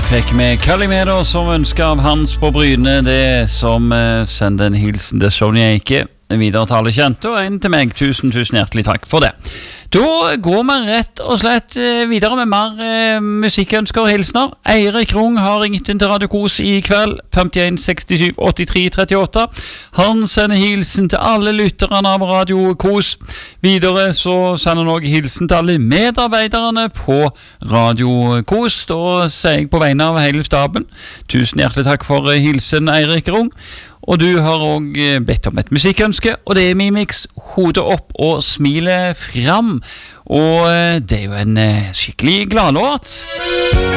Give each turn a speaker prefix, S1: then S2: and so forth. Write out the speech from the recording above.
S1: Fikk med Calimero som ønsker av Hans på Bryne, det som sender en hilsen til Sonja Eike, videre til alle kjente, og en til meg. Tusen hjertelig takk for det. Da går vi rett og slett videre med mer musikkønsker og hilsner. Eirik Rung har ringt inn til Radio Kos i kveld, 51 67 83 38. Han sender hilsen til alle lytterne av Radio Kos. Videre så sender han også hilsen til alle medarbeiderne på Radio Kos. Da sier jeg på vegne av hele staben, tusen hjertelig takk for hilsen, Eirik Rung. Og du har også bedt om et musikkønske, og det er Mimix, hodet opp og smile fram. Og det er jo en skikkelig glad låt.